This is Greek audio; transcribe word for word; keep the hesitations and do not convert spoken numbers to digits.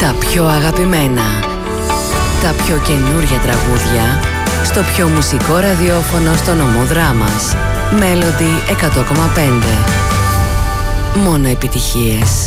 Τα πιο αγαπημένα, τα πιο καινούρια τραγούδια στο πιο μουσικό ραδιόφωνο στο νομό Δράμας. Melody εκατό κόμμα πέντε. Μόνο επιτυχίες.